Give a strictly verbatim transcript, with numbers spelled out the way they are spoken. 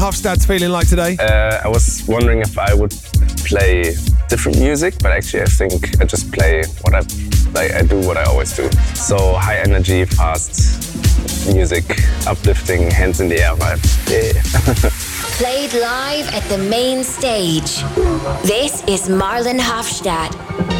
Hofstad's feeling like today? Uh, I was wondering if I would play different music, but actually I think I just play what I like. I do what I always do. So high energy, fast music, uplifting, hands in the air vibe. Yeah. Played live at the main stage. This is Marlon Hofstad.